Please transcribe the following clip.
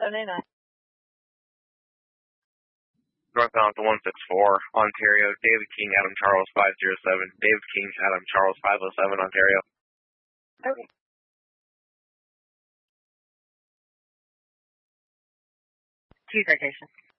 79. Northbound to 164, Ontario, David King, Adam Charles 507, David King, Adam Charles 507, Ontario. Okay. Q citation.